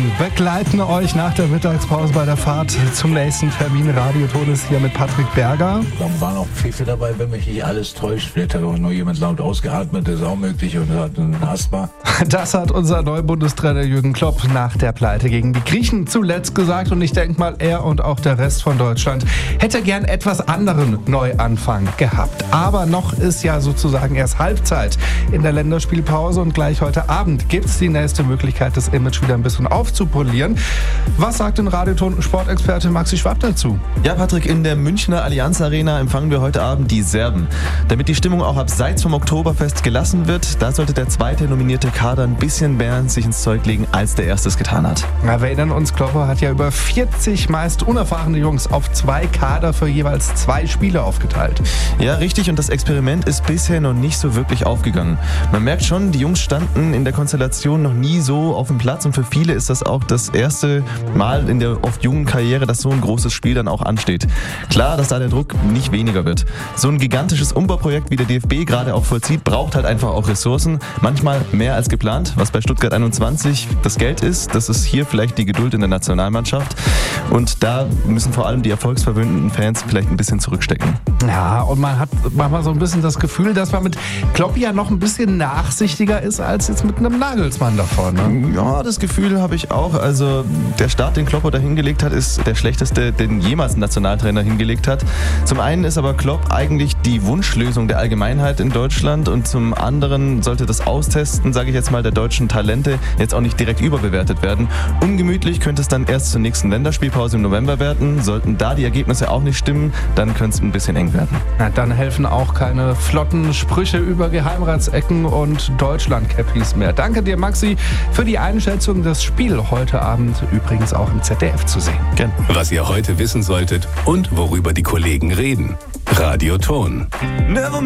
begleiten euch nach der Mittagspause bei der Fahrt zum nächsten Termin. Radioton ist hier mit Patrick Berger. Dann waren auch Pfiffe dabei, wenn mich nicht alles täuscht. Vielleicht hat auch noch jemand laut ausgeatmet, das ist auch möglich, und hat ein Asthma. Das hat unser neuer Bundestrainer Jürgen Klopp nach der Pleite gegen die Griechen zuletzt gesagt. Und ich denke mal, er und auch der Rest von Deutschland hätte gern etwas anderen Neuanfang gehabt. Aber noch ist ja sozusagen erst Halbzeit in der Länderspielpause und gleich heute Abend gibt es die nächste Möglichkeit, das Image wieder ein bisschen aufzupolieren. Was sagt denn Radioton-Sportexperte Maxi Schwab dazu? Ja, Patrick, in der Münchner Allianz Arena empfangen wir heute Abend die Serben. Damit die Stimmung auch abseits vom Oktoberfest gelassen wird, da sollte der zweite nominierte Kader ein bisschen mehr sich ins Zeug legen, als der erste es getan hat. Ja, wir erinnern uns, Klopper hat ja über 40 meist unerfahrene Jungs auf 2 Kader für jeweils 2 Spiele aufgeteilt. Ja, richtig, und das Experiment ist bisher noch nicht so wirklich aufgegangen. Man merkt schon, die Jungs standen in der Konstellation noch nie so auf dem Platz und für viele ist das auch das erste Mal in der oft jungen Karriere, dass so ein großes Spiel dann auch ansteht. Klar, dass da der Druck nicht weniger wird. So ein gigantisches Umbauprojekt wie der DFB gerade auch vollzieht, braucht halt einfach auch Ressourcen. Manchmal mehr als geplant. Was bei Stuttgart 21 das Geld ist, das ist hier vielleicht die Geduld in der Nationalmannschaft. Und da müssen vor allem die erfolgsverwöhnten Fans vielleicht ein bisschen zurückstecken. Ja, und man hat manchmal so ein bisschen das Gefühl, dass man mit Klopp ja noch ein bisschen nachsichtiger ist als jetzt mit einem Nagelsmann da vorne. Ja, das Gefühl habe ich auch. Also der Start, den Klopp da hingelegt hat, ist der schlechteste, den jemals ein Nationaltrainer hingelegt hat. Zum einen ist aber Klopp eigentlich die Wunschlösung der Allgemeinheit in Deutschland und zum anderen sollte das Austesten, sage ich jetzt mal, der deutschen Talente jetzt auch nicht direkt überbewertet werden. Ungemütlich könnte es dann erst zur nächsten Länderspielpause im November werden. Sollten da die Ergebnisse auch nicht stimmen, dann könnte es ein bisschen eng werden. Na, dann helfen auch keine flotten Sprüche über Geheimratsecken und Deutschland-Cappies mehr. Danke dir, Maxi, für die Einschätzung. Das Spiel heute Abend übrigens auch im ZDF zu sehen. Gern. Was ihr heute wissen solltet und worüber die Kollegen reden. Radioton.